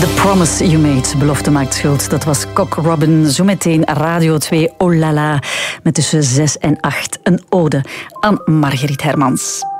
The Promise You Made, belofte maakt schuld. Dat was Cock Robin, zometeen Radio 2, oh la la, met tussen 6 en 8 een ode aan Margriet Hermans.